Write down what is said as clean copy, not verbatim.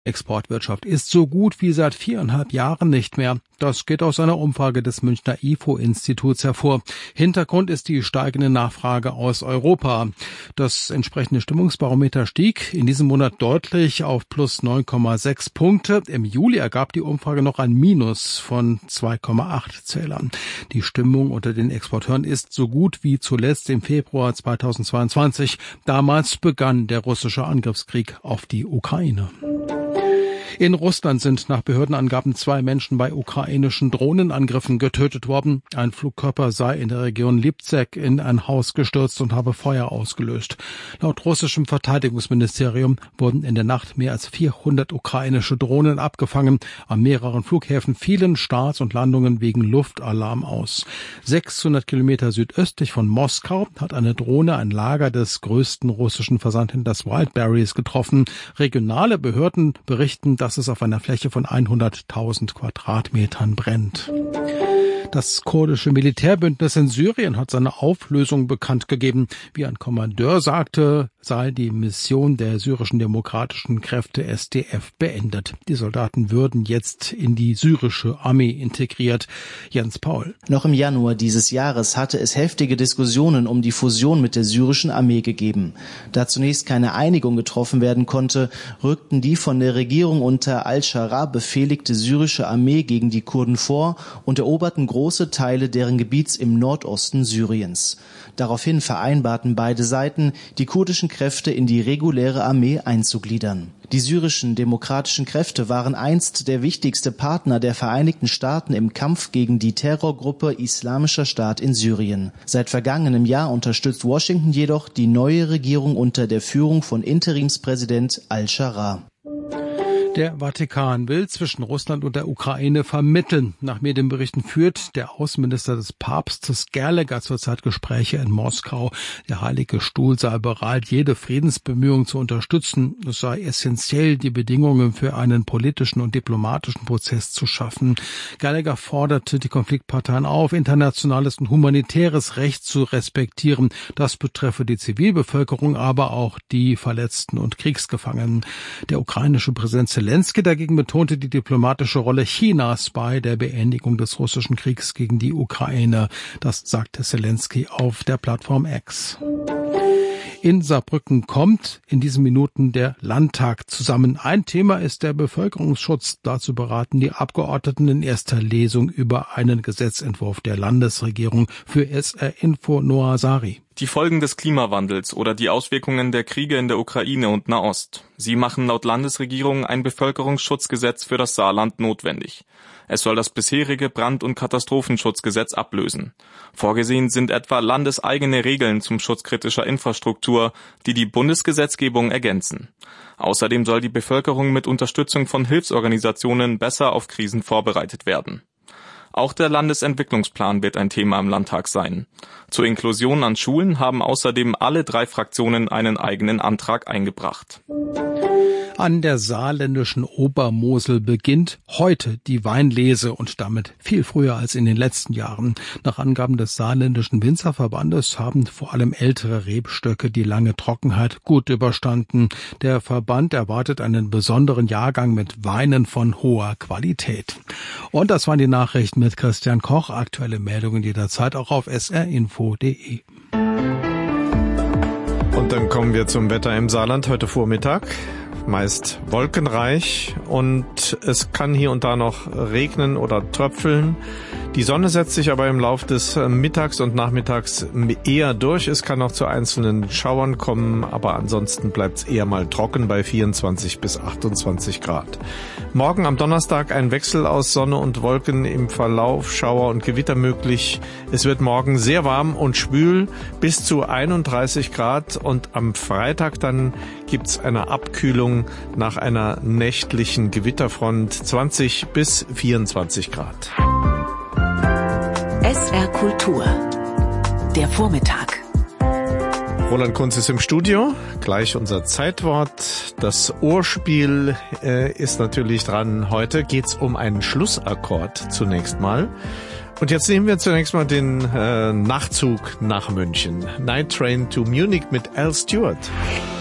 Exportwirtschaft ist so gut wie seit 4,5 Jahren nicht mehr. Das geht aus einer Umfrage des Münchner IFO-Instituts hervor. Hintergrund ist die steigende Nachfrage aus Europa. Das entsprechende Stimmungsbarometer stieg in diesem Monat deutlich auf plus 9,6 Punkte. Im Juli ergab die Umfrage noch ein Minus von 2,8 Zählern. Die Stimmung unter den Exporteuren ist so gut wie zuletzt im Februar 2022. Damals begann der russische Angriffskrieg auf die Ukraine. In Russland sind nach Behördenangaben 2 Menschen bei ukrainischen Drohnenangriffen getötet worden. Ein Flugkörper sei in der Region Lipzek in ein Haus gestürzt und habe Feuer ausgelöst. Laut russischem Verteidigungsministerium wurden in der Nacht mehr als 400 ukrainische Drohnen abgefangen. An mehreren Flughäfen fielen Starts und Landungen wegen Luftalarm aus. 600 Kilometer südöstlich von Moskau hat eine Drohne ein Lager des größten russischen Versandhändlers Wildberries getroffen. Regionale Behörden berichten, dass es auf einer Fläche von 100.000 Quadratmetern brennt. Das kurdische Militärbündnis in Syrien hat seine Auflösung bekannt gegeben. Wie ein Kommandeur sagte, sei die Mission der syrischen demokratischen Kräfte SDF beendet. Die Soldaten würden jetzt in die syrische Armee integriert. Jens Paul. Noch im Januar dieses Jahres hatte es heftige Diskussionen um die Fusion mit der syrischen Armee gegeben. Da zunächst keine Einigung getroffen werden konnte, rückten die von der Regierung unter al-Schara befehligte syrische Armee gegen die Kurden vor und eroberten große Teile deren Gebiets im Nordosten Syriens. Daraufhin vereinbarten beide Seiten, die kurdischen Kräfte in die reguläre Armee einzugliedern. Die syrischen demokratischen Kräfte waren einst der wichtigste Partner der Vereinigten Staaten im Kampf gegen die Terrorgruppe Islamischer Staat in Syrien. Seit vergangenem Jahr unterstützt Washington jedoch die neue Regierung unter der Führung von Interimspräsident al-Schara. Der Vatikan will zwischen Russland und der Ukraine vermitteln. Nach Medienberichten führt der Außenminister des Papstes Gallagher zurzeit Gespräche in Moskau. Der Heilige Stuhl sei bereit, jede Friedensbemühung zu unterstützen. Es sei essentiell, die Bedingungen für einen politischen und diplomatischen Prozess zu schaffen. Gallagher forderte die Konfliktparteien auf, internationales und humanitäres Recht zu respektieren. Das betreffe die Zivilbevölkerung, aber auch die Verletzten und Kriegsgefangenen. Der ukrainische Präsident Zelensky dagegen betonte die diplomatische Rolle Chinas bei der Beendigung des russischen Kriegs gegen die Ukraine. Das sagte Zelensky auf der Plattform X. In Saarbrücken kommt in diesen Minuten der Landtag zusammen. Ein Thema ist der Bevölkerungsschutz. Dazu beraten die Abgeordneten in erster Lesung über einen Gesetzentwurf der Landesregierung. Für SR Info Noah Sari. Die Folgen des Klimawandels oder die Auswirkungen der Kriege in der Ukraine und Nahost. Sie machen laut Landesregierung ein Bevölkerungsschutzgesetz für das Saarland notwendig. Es soll das bisherige Brand- und Katastrophenschutzgesetz ablösen. Vorgesehen sind etwa landeseigene Regeln zum Schutz kritischer Infrastruktur, die die Bundesgesetzgebung ergänzen. Außerdem soll die Bevölkerung mit Unterstützung von Hilfsorganisationen besser auf Krisen vorbereitet werden. Auch der Landesentwicklungsplan wird ein Thema im Landtag sein. Zur Inklusion an Schulen haben außerdem alle 3 Fraktionen einen eigenen Antrag eingebracht. An der saarländischen Obermosel beginnt heute die Weinlese und damit viel früher als in den letzten Jahren. Nach Angaben des saarländischen Winzerverbandes haben vor allem ältere Rebstöcke die lange Trockenheit gut überstanden. Der Verband erwartet einen besonderen Jahrgang mit Weinen von hoher Qualität. Und das waren die Nachrichten mit Christian Koch. Aktuelle Meldungen jederzeit auch auf srinfo.de. Und dann kommen wir zum Wetter im Saarland heute Vormittag. Meist wolkenreich und es kann hier und da noch regnen oder tröpfeln. Die Sonne setzt sich aber im Lauf des Mittags und Nachmittags eher durch. Es kann auch zu einzelnen Schauern kommen, aber ansonsten bleibt es eher mal trocken bei 24 bis 28 Grad. Morgen am Donnerstag ein Wechsel aus Sonne und Wolken im Verlauf, Schauer und Gewitter möglich. Es wird morgen sehr warm und schwül bis zu 31 Grad und am Freitag dann gibt's eine Abkühlung nach einer nächtlichen Gewitterfront 20 bis 24 Grad. SR Kultur. Der Vormittag. Roland Kunz ist im Studio. Gleich unser Zeitwort. Das Ohrspiel ist natürlich dran. Heute geht's um einen Schlussakkord zunächst mal. Und jetzt nehmen wir zunächst mal den Nachtzug nach München. Night Train to Munich mit Al Stewart.